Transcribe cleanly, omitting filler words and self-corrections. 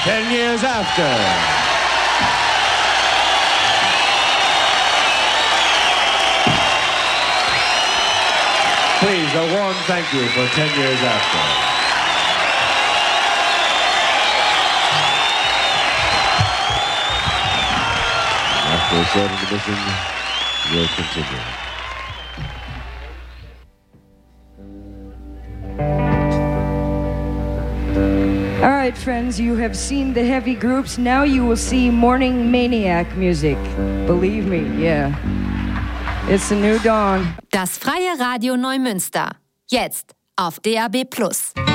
10 years after. Please, a warm thank you for 10 years after. After a short intermission, we'll continue. All right, friends, you have seen the heavy groups. Now you will see Morning Maniac music. Believe me, yeah. It's a new dawn. Das Freie Radio Neumünster. Jetzt auf DAB+.